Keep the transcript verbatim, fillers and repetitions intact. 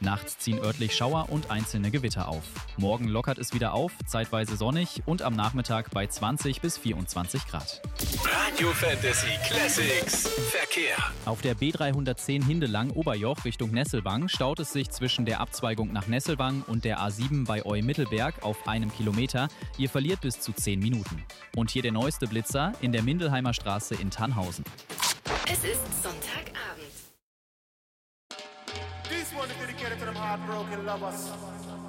Nachts ziehen örtlich Schauer und einzelne Gewitter auf. Morgen lockert es wieder auf, zeitweise sonnig und am Nachmittag bei zwanzig bis vierundzwanzig Grad. Radio Fantasy Classics Verkehr. Auf der B dreihundertzehn Hindelang Oberjoch Richtung Nesselwang staut es sich zwischen der Abzweigung nach Nesselwang und der A sieben bei Eu-Mittelberg auf einem Kilometer. Ihr verliert bis zu zehn Minuten. Und hier der neueste Blitzer in der Mindelheimer Straße in Tannhausen. Es ist Sonntagabend. This one is dedicated to them heartbroken lovers.